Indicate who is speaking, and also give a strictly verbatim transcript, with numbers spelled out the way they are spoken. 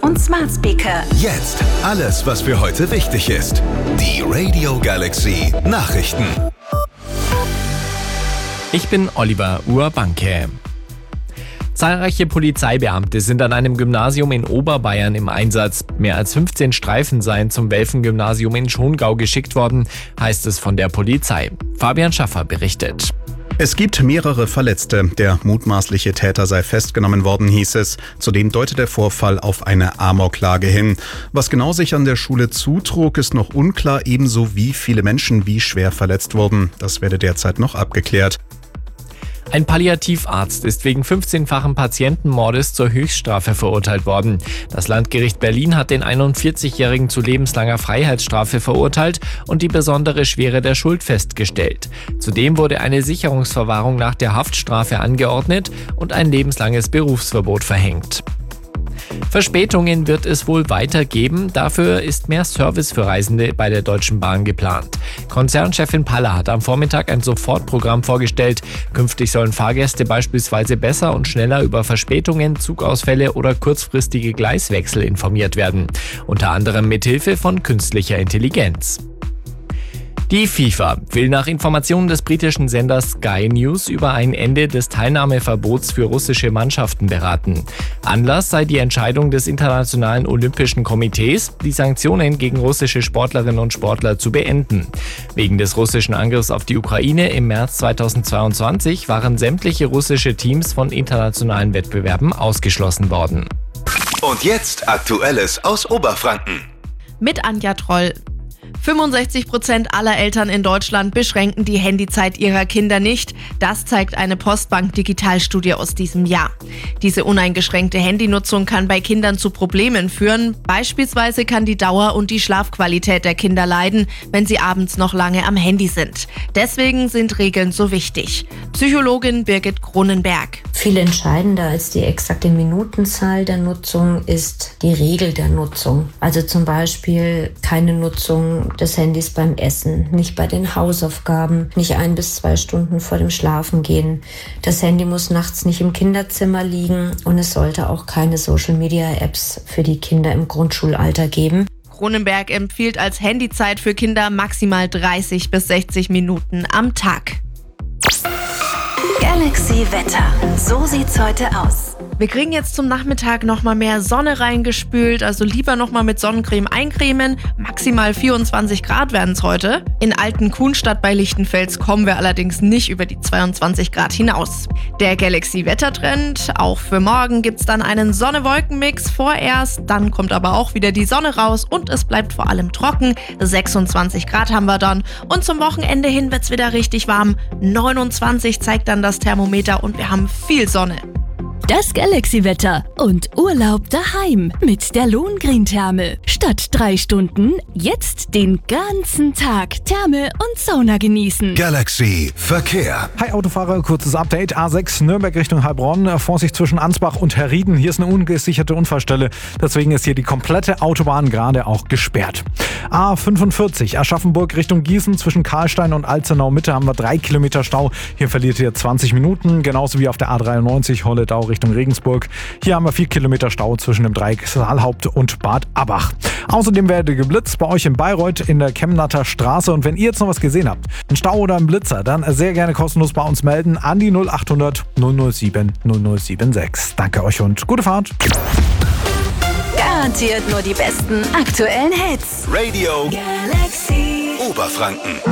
Speaker 1: und Smart Speaker.
Speaker 2: Jetzt alles, was für heute wichtig ist. Die Radio Galaxy Nachrichten.
Speaker 3: Ich bin Oliver Urbanke. Zahlreiche Polizeibeamte sind an einem Gymnasium in Oberbayern im Einsatz. Mehr als fünfzehn Streifen seien zum Welfen-Gymnasium in Schongau geschickt worden, heißt es von der Polizei. Fabian Schaffer berichtet.
Speaker 4: Es gibt mehrere Verletzte. Der mutmaßliche Täter sei festgenommen worden, hieß es. Zudem deutet der Vorfall auf eine Amoklage hin. Was genau sich an der Schule zutrug, ist noch unklar, ebenso wie viele Menschen wie schwer verletzt wurden. Das werde derzeit noch abgeklärt.
Speaker 3: Ein Palliativarzt ist wegen fünfzehnfachen Patientenmordes zur Höchststrafe verurteilt worden. Das Landgericht Berlin hat den einundvierzigjährigen zu lebenslanger Freiheitsstrafe verurteilt und die besondere Schwere der Schuld festgestellt. Zudem wurde eine Sicherungsverwahrung nach der Haftstrafe angeordnet und ein lebenslanges Berufsverbot verhängt. Verspätungen wird es wohl weitergeben, dafür ist mehr Service für Reisende bei der Deutschen Bahn geplant. Konzernchefin Paller hat am Vormittag ein Sofortprogramm vorgestellt. Künftig sollen Fahrgäste beispielsweise besser und schneller über Verspätungen, Zugausfälle oder kurzfristige Gleiswechsel informiert werden. Unter anderem mithilfe von künstlicher Intelligenz. Die FIFA will nach Informationen des britischen Senders Sky News über ein Ende des Teilnahmeverbots für russische Mannschaften beraten. Anlass sei die Entscheidung des Internationalen Olympischen Komitees, die Sanktionen gegen russische Sportlerinnen und Sportler zu beenden. Wegen des russischen Angriffs auf die Ukraine im März zweitausendzweiundzwanzig waren sämtliche russische Teams von internationalen Wettbewerben ausgeschlossen worden.
Speaker 2: Und jetzt Aktuelles aus Oberfranken.
Speaker 5: Mit Anja Troll. fünfundsechzig Prozent aller Eltern in Deutschland beschränken die Handyzeit ihrer Kinder nicht. Das zeigt eine Postbank-Digitalstudie aus diesem Jahr. Diese uneingeschränkte Handynutzung kann bei Kindern zu Problemen führen. Beispielsweise kann die Dauer und die Schlafqualität der Kinder leiden, wenn sie abends noch lange am Handy sind. Deswegen sind Regeln so wichtig. Psychologin Birgit Cronenberg.
Speaker 6: Viel entscheidender als die exakte Minutenzahl der Nutzung ist die Regel der Nutzung. Also zum Beispiel keine Nutzung des Handys beim Essen, nicht bei den Hausaufgaben, nicht ein bis zwei Stunden vor dem Schlafengehen. Das Handy muss nachts nicht im Kinderzimmer liegen und es sollte auch keine Social-Media-Apps für die Kinder im Grundschulalter geben.
Speaker 5: Cronenberg empfiehlt als Handyzeit für Kinder maximal dreißig bis sechzig Minuten am Tag.
Speaker 1: Galaxy Wetter. So sieht's heute aus.
Speaker 5: Wir kriegen jetzt zum Nachmittag nochmal mehr Sonne reingespült, also lieber nochmal mit Sonnencreme eincremen. Maximal vierundzwanzig Grad werden es heute. In Altenkuhnstadt bei Lichtenfels kommen wir allerdings nicht über die zweiundzwanzig Grad hinaus. Der Galaxy-Wettertrend, auch für morgen gibt's dann einen Sonne-Wolken-Mix vorerst, dann kommt aber auch wieder die Sonne raus und es bleibt vor allem trocken. sechsundzwanzig Grad haben wir dann und zum Wochenende hin wird's wieder richtig warm. neunundzwanzig zeigt dann das Thermometer und wir haben viel Sonne.
Speaker 7: Das Galaxy-Wetter und Urlaub daheim mit der Lohengrin-Therme. Statt drei Stunden jetzt den ganzen Tag Therme und Sauna genießen.
Speaker 2: Galaxy Verkehr.
Speaker 8: Hi Autofahrer, kurzes Update. A sechs Nürnberg Richtung Heilbronn. Vorsicht zwischen Ansbach und Herrieden. Hier ist eine ungesicherte Unfallstelle. Deswegen ist hier die komplette Autobahn gerade auch gesperrt. A fünfundvierzig Aschaffenburg Richtung Gießen. Zwischen Karlstein und Alzenau Mitte haben wir drei Kilometer Stau. Hier verliert ihr zwanzig Minuten. Genauso wie auf der A dreiundneunzig Holledau Richtung Regensburg. Hier haben wir vier Kilometer Stau zwischen dem Dreieck Saalhaupt und Bad Abbach. Außerdem werde geblitzt bei euch in Bayreuth in der Chemnatter Straße. Und wenn ihr jetzt noch was gesehen habt, einen Stau oder einen Blitzer, dann sehr gerne kostenlos bei uns melden an die null acht hundert null null sieben null null sieben sechs. Danke euch und gute Fahrt.
Speaker 1: Garantiert nur die besten aktuellen Hits.
Speaker 2: Radio
Speaker 1: Galaxy
Speaker 2: Oberfranken.